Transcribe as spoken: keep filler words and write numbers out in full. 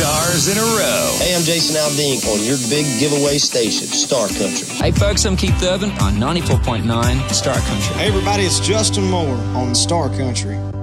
stars in a row. Hey, I'm Jason Aldean on your big giveaway station, Star Country. Hey, folks, I'm Keith Urban on ninety-four point nine Star Country. Hey, everybody, it's Justin Moore on Star Country.